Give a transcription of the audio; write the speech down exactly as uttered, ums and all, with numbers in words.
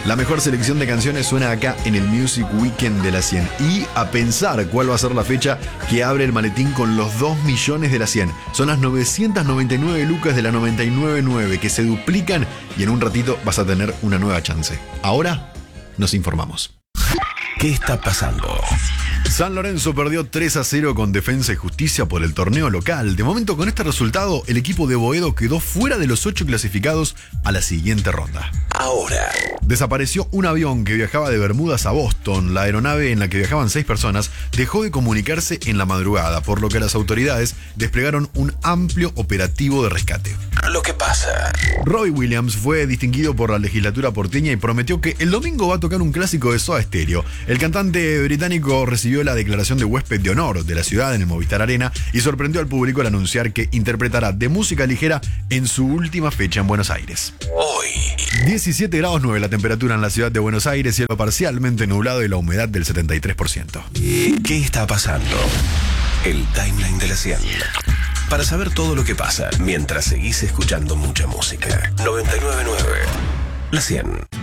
La mejor selección de canciones suena acá en el Music Weekend de la cien. Y a pensar cuál va a ser la fecha que abre el maletín con los dos millones de la cien. Son las novecientas noventa y nueve lucas de la noventa y nueve nueve que se duplican y en un ratito vas a tener una nueva chance. Ahora nos informamos. ¿Qué está pasando? San Lorenzo perdió tres a cero con Defensa y Justicia por el torneo local. De momento, con este resultado, el equipo de Boedo quedó fuera de los ocho clasificados a la siguiente ronda. Ahora. Desapareció un avión que viajaba de Bermudas a Boston. La aeronave en la que viajaban seis personas dejó de comunicarse en la madrugada, por lo que las autoridades desplegaron un amplio operativo de rescate. Lo que pasa. Robbie Williams fue distinguido por la legislatura porteña y prometió que el domingo va a tocar un clásico de Soda Stereo. El cantante británico recibió la declaración de huésped de honor de la ciudad en el Movistar Arena y sorprendió al público al anunciar que interpretará de música ligera en su última fecha en Buenos Aires. Hoy. diecisiete grados nueve la temperatura en la ciudad de Buenos Aires, cielo parcialmente nublado y la humedad del setenta y tres por ciento. ¿Qué está pasando? El timeline de la cien. Para saber todo lo que pasa mientras seguís escuchando mucha música. noventa y nueve punto nueve La cien.